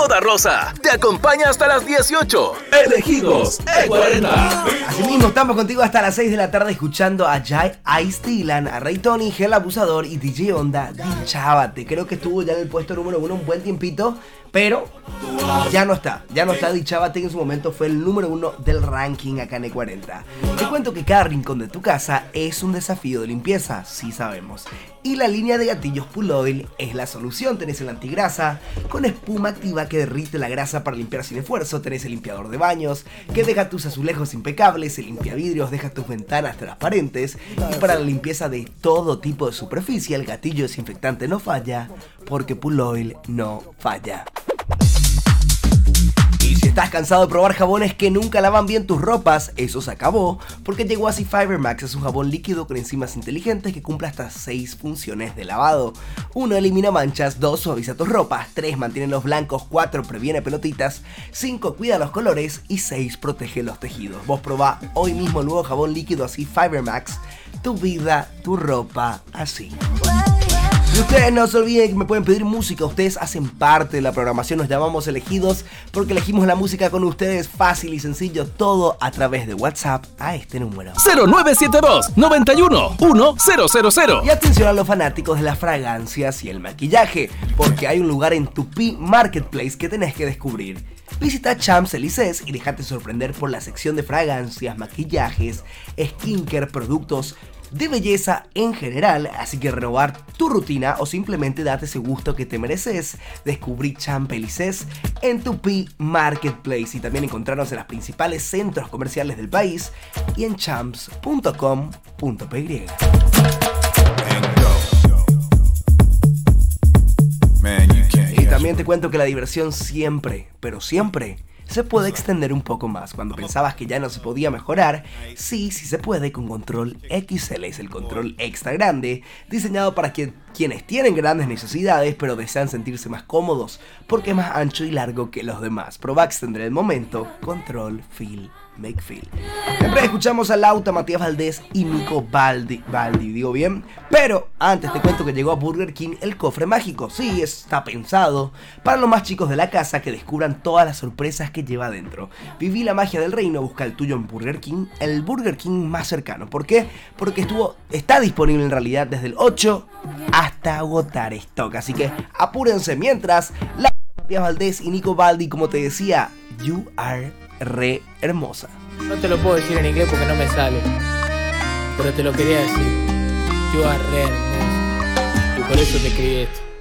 toda rosa. Te acompaña hasta las 18. Elegidos E40. Así mismo, estamos contigo hasta las 6 de la tarde escuchando a Jai Ice Dylan, a Ray Tony, Gel Abusador y DJ Onda, Dichábate. Creo que estuvo ya en el puesto número 1 un buen tiempito, pero ya no está Dichábate, que en su momento fue el número 1 del ranking acá en E40. Te cuento que cada rincón de tu casa es un desafío de limpieza, sí sabemos. Y la línea de gatillos Pull Oil es la solución. Tenés el antigrasa con espuma activa que derrite la grasa para limpiar sin esfuerzo. Tenés el limpiador de baños que deja tus azulejos impecables. El limpiavidrios deja tus ventanas transparentes. Y para la limpieza de todo tipo de superficie, el gatillo desinfectante no falla, porque Pull Oil no falla. Y si estás cansado de probar jabones que nunca lavan bien tus ropas, eso se acabó, porque llegó así Fiber Max. Es un jabón líquido con enzimas inteligentes que cumple hasta 6 funciones de lavado. 1. Elimina manchas. 2. Suaviza tus ropas. 3. Mantiene los blancos. 4. Previene pelotitas. 5. Cuida los colores. Y 6. Protege los tejidos. Vos probá hoy mismo el nuevo jabón líquido así Fiber Max. Tu vida, tu ropa, así. Y ustedes no se olviden que me pueden pedir música. Ustedes hacen parte de la programación. Nos llamamos Elegidos porque elegimos la música con ustedes. Fácil y sencillo. Todo a través de WhatsApp a este número 0972 91 1000. Y atención a los fanáticos de las fragancias y el maquillaje, porque hay un lugar en Tupi Marketplace que tenés que descubrir. Visita Champs-Élysées y déjate sorprender por la sección de fragancias, maquillajes, skincare, productos de belleza en general. Así que renovar tu rutina o simplemente date ese gusto que te mereces. Descubrí Champs-Élysées en Tupi Marketplace y también encontrarnos en los principales centros comerciales del país y en champs.com.py. Y también te cuento que la diversión siempre, pero siempre, se puede extender un poco más. Cuando pensabas que ya no se podía mejorar, sí se puede con Control XL. Es el control extra grande, diseñado para quienes tienen grandes necesidades pero desean sentirse más cómodos, porque es más ancho y largo que los demás. Proba extender el momento. Control Feel Make Feel. En breve escuchamos a Lauta, Matías Valdés y Nico Baldi, digo bien. Pero antes te cuento que llegó a Burger King el cofre mágico. Sí, está pensado para los más chicos de la casa que descubran todas las sorpresas que lleva adentro. Viví la magia del reino, busca el tuyo en Burger King, el Burger King más cercano. ¿Por qué? Porque está disponible en realidad desde el 8 hasta agotar stock. Así que apúrense mientras Matías Valdés y Nico Baldi, como te decía, You Are Re Hermosa. No te lo puedo decir en inglés porque no me sale, pero te lo quería decir. You are re hermosa. Y por eso te escribí esto.